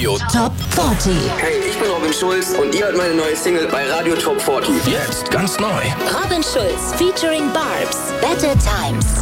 Radio Top 40. Hey, ich bin Robin Schulz und ihr hört meine neue Single bei Radio Top 40. Jetzt ganz neu. Robin Schulz featuring Barbs. Better Times.